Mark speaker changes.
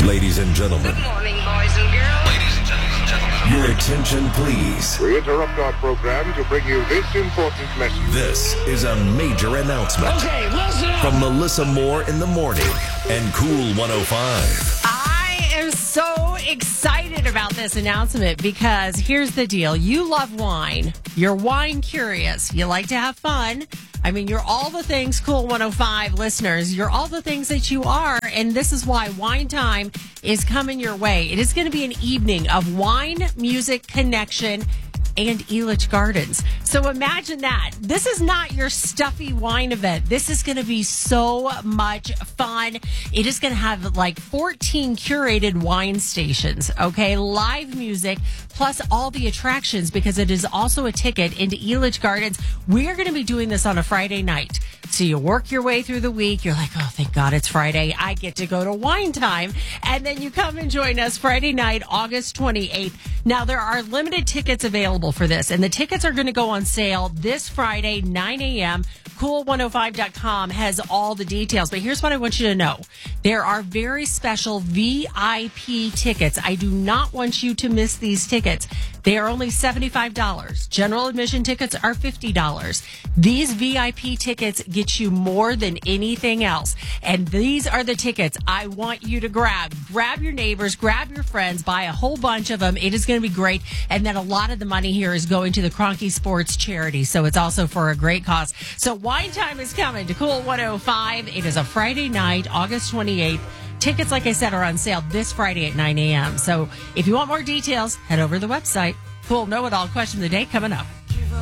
Speaker 1: Ladies and gentlemen.
Speaker 2: Good morning, boys and girls.
Speaker 1: Ladies and gentlemen. Your attention, please.
Speaker 3: We interrupt our program to bring you this important message.
Speaker 1: This is a major announcement.
Speaker 2: Okay, listen up.
Speaker 1: From Melissa Moore in the morning and Cool 105.
Speaker 4: I am so excited about this announcement because here's the deal. You love wine. You're wine curious. You like to have fun. I mean, you're all the things, Cool 105 listeners. You're all the things that you are. And this is why Wine Time is coming your way. It is going to be an evening of wine, music, connection, and Elitch Gardens. So imagine that. This is not your stuffy wine event. This is going to be so much fun. It is going to have like 14 curated wine stations, okay? Live music, plus all the attractions, because it is also a ticket into Elitch Gardens. We are going to be doing this on a Friday night. So you work your way through the week. You're like, oh, thank God it's Friday. I get to go to Wine Time. And then you come and join us Friday night, August 28th. Now, there are limited tickets available for this, and the tickets are going to go on sale this Friday, 9 a.m. Cool105.com has all the details. But here's what I want you to know. There are very special VIP tickets. I do not want you to miss these tickets. They are only $75. General admission tickets are $50. These VIP tickets get you more than anything else. And these are the tickets I want you to grab. Grab your neighbors, grab your friends, buy a whole bunch of them. It is going to be great. And then a lot of the money here is going to the Kroenke Sports charity. So it's also for a great cause. So Wine Time is coming to Cool 105. It is a Friday night, August 28th. Tickets, like I said, are on sale this Friday at 9 a.m. So if you want more details, head over to the website. Cool Know-It-All question of the day coming up.